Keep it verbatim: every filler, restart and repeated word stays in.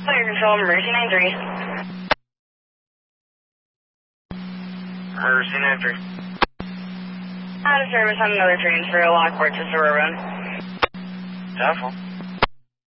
Fire control, Mercy nine three. Mercy nine three. Out of service on another transfer, Lockport to Suburban. Doubtful.